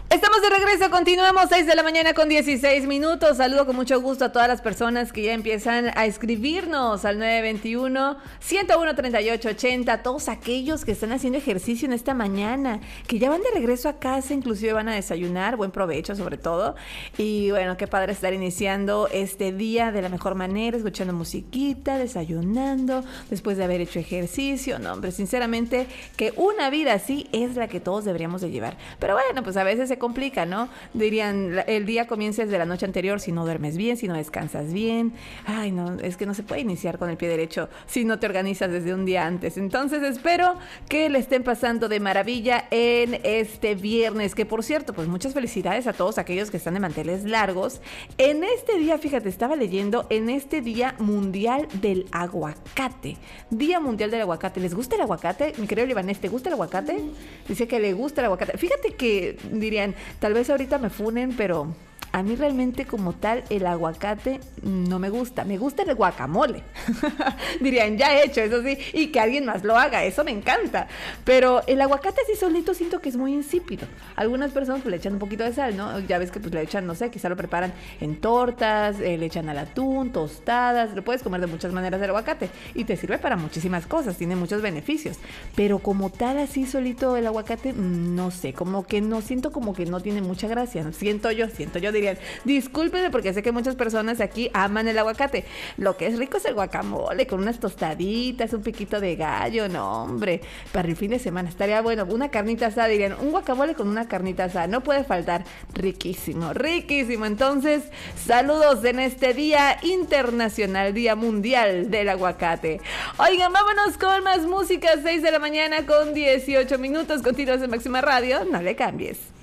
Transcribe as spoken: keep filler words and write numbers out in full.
Estamos de regreso, continuamos seis de la mañana con dieciséis minutos. Saludo con mucho gusto a todas las personas que ya empiezan a escribirnos al nueve dos uno, uno uno, tres ocho ocho cero. Todos aquellos que están haciendo ejercicio en esta mañana, que ya van de regreso a casa, inclusive van a desayunar, buen provecho sobre todo. Y bueno, qué padre estar iniciando este día de la mejor manera, escuchando musiquita, desayunando, después de haber hecho ejercicio. No, hombre, sinceramente que una vida así es la que todos deberíamos de llevar. Pero bueno, pues a veces se complica, ¿no? Dirían, el día comienza desde la noche anterior si no duermes bien, si no descansas bien. Ay, no, es que no se puede iniciar con el pie derecho si no te organizas desde un día antes. Entonces espero que le estén pasando de maravilla en este viernes, que por cierto, pues muchas felicidades a todos aquellos que están de manteles largos. En este día, fíjate, estaba leyendo, en este Día Mundial del Aguacate. Día Mundial del Aguacate. ¿Les gusta el aguacate? Mi querido Libanés, ¿te gusta el aguacate? Dice que le gusta el aguacate. Fíjate que dirían, tal vez ahorita me funen, pero a mí realmente como tal el aguacate no me gusta. Me gusta el guacamole. Dirían, ya he hecho, eso sí, y que alguien más lo haga, eso me encanta. Pero el aguacate así solito siento que es muy insípido. Algunas personas pues, le echan un poquito de sal, ¿no? Ya ves que pues le echan, no sé, quizá lo preparan en tortas, eh, le echan al atún, tostadas. Lo puedes comer de muchas maneras el aguacate y te sirve para muchísimas cosas, tiene muchos beneficios. Pero como tal así solito el aguacate, no sé, como que no, siento como que no tiene mucha gracia. Siento yo, siento yo, dirían, discúlpenme porque sé que muchas personas aquí aman el aguacate. Lo que es rico es el guacamole con unas tostaditas, un piquito de gallo, no hombre, para el fin de semana estaría bueno, una carnita asada, dirían, un guacamole con una carnita asada, no puede faltar, riquísimo, riquísimo. Entonces, saludos en este Día Internacional, Día Mundial del Aguacate. Oigan, vámonos con más música, seis de la mañana con dieciocho minutos, continuas en Máxima Radio, no le cambies.